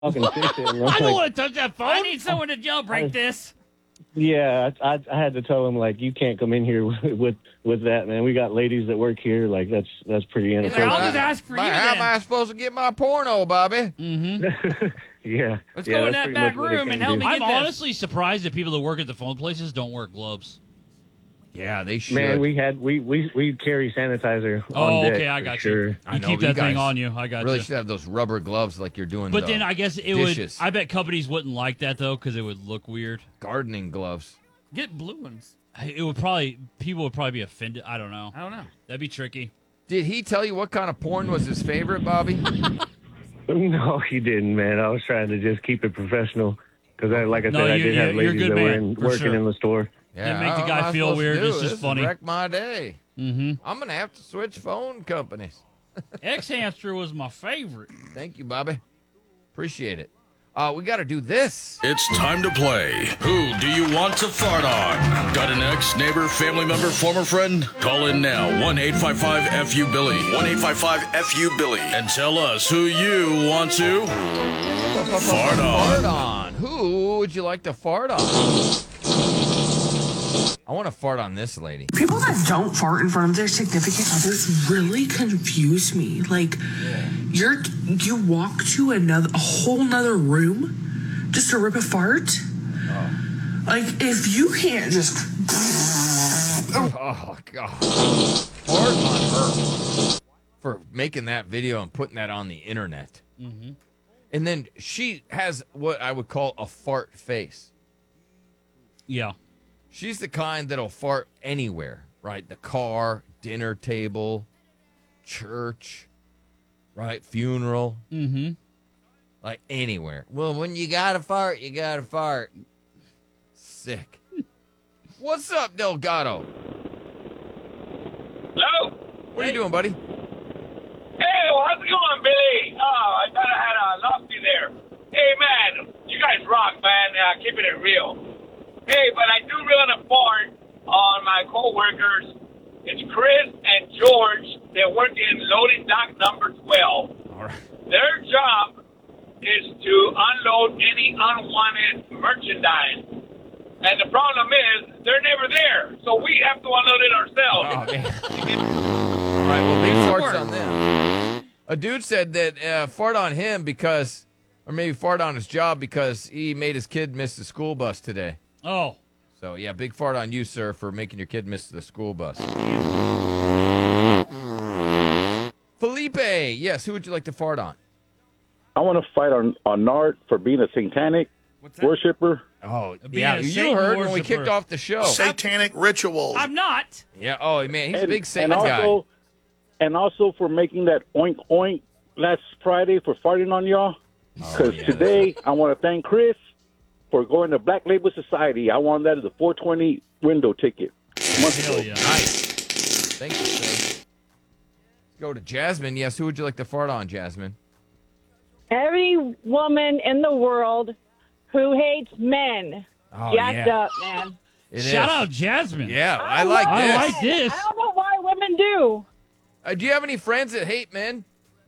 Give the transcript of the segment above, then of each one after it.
talking shit. And I'm I don't like, want to touch that phone. I need someone to jailbreak this. yeah, I had to tell him, like, you can't come in here with that, man. We got ladies that work here. Like, that's pretty I'll inappropriate. just ask for you How am then. I supposed to get my porno, Bobby? Yeah. Let's yeah, go in that's that pretty back much what it room came and help to. me I'm get this. honestly surprised that people that work at the phone places don't wear gloves. Yeah, they should. Man, we carry sanitizer on Oh, deck. okay, I for got sure. you. I You know, keep but that you thing guys on you. I got really you. should have those rubber gloves like you're doing. But the then I guess it dishes. would. I bet companies wouldn't like that though because it would look weird. gardening gloves. Get blue ones. It would probably people would probably be offended. I don't know. I don't know. That'd be tricky. Did he tell you what kind of porn was his favorite, Bobby? No, he didn't, man. I was trying to just keep it professional because, like I said, No, I you- did have you're a ladies good that were man, for working sure. in the store. Yeah, make the what guy am I feel supposed to weird. do? It's just This funny. Wreck my day. Mm-hmm. I'm gonna have to switch phone companies. X-Hamster was my favorite. Thank you, Bobby. Appreciate it. We got to do this. It's time to play. Who do you want to fart on? Got an ex, neighbor, family member, former friend? Call in now. 1-855-FU-BILLY. 1-855-FU-BILLY. And tell us who you want to fart Fart on. on. Who would you like to fart on? I want to fart on this lady. People that don't fart in front of their significant others really confuse me. Like, you walk to a whole nother room just to rip a fart. Like, if you can't just. Oh, God. Fart on her for making that video and putting that on the internet. Mm-hmm. And then she has what I would call a fart face. Yeah. She's the kind that'll fart anywhere, right? The car, dinner table, church, right? Funeral. Mm-hmm. Like anywhere. Well, when you gotta fart, you gotta fart. Sick. What's up, Delgado? Hello? What are you doing, buddy? Hey, how's it going, Billy? Oh, I thought I had lost you there. Hey, man, you guys rock, man. Keeping it real. Hey, but I do really want to fart on my co-workers. It's Chris and George. They work in loading dock number 12. All right. Their job is to unload any unwanted merchandise. And the problem is, they're never there. So we have to unload it ourselves. Oh, man. All right, well, big farts on them. A dude said that fart on him because, or maybe fart on his job because he made his kid miss the school bus today. Oh. So, yeah, big fart on you, sir, for making your kid miss the school bus. Felipe, yes, who would you like to fart on? I want to fight on Nard for being a satanic worshiper. Oh, Being yeah, a you Satan heard when we worshiper. kicked off the show. Satanic rituals. I'm not. Yeah, oh, man, he's a big Satan and guy. also, and also for making that oink oink last Friday for farting on y'all. Because yeah. today I want to thank Chris for going to Black Label Society. I won that as a 420 window ticket. Months Hell ago. yeah. Nice. Thank you, sir. Let's go to Jasmine. Yes, who would you like to fart on, Jasmine? Every woman in the world who hates men. Oh, Jacked yeah. up, man. It Shout is. out Jasmine. Yeah, I like this. I like this. I don't know why women do. Do you have any friends that hate men?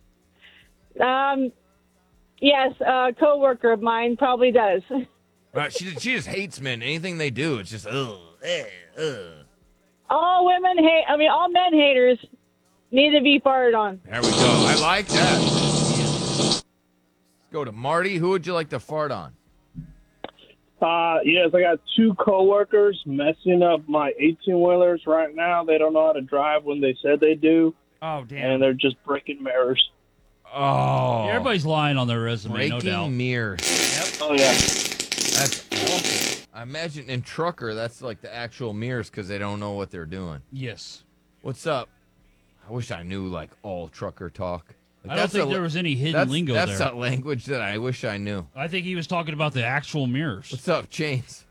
Yes, a coworker of mine probably does. She just hates men. Anything they do, it's just, ugh. All women hate. I mean, all men haters need to be farted on. There we go. I like that. Let's go to Marty. Who would you like to fart on? Yes, I got two coworkers messing up my 18-wheelers right now. They don't know how to drive when they said they do, Oh, damn. and they're just breaking mirrors. Oh. Everybody's lying on their resume, Breaking no doubt. mirrors. Oh, yeah. That's awful. I imagine in trucker, that's like the actual mirrors because they don't know what they're doing. Yes. What's up? I wish I knew like all trucker talk. Like, I don't think there was any hidden lingo that's there. a language that I wish I knew. I think he was talking about the actual mirrors. What's up, Chains?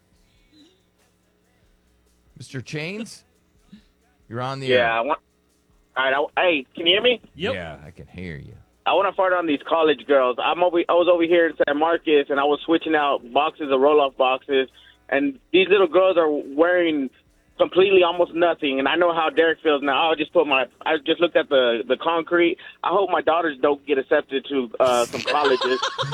Mr. Chains? You're on the air. Yeah, I want. All right, hey, can you hear me? Yep. Yeah, I can hear you. I want to fart on these college girls. I was over here in San Marcos, and I was switching out boxes of roll-off boxes, and these little girls are wearing completely almost nothing. And I know how Derek feels now. I just looked at the concrete. I hope my daughters don't get accepted to some colleges.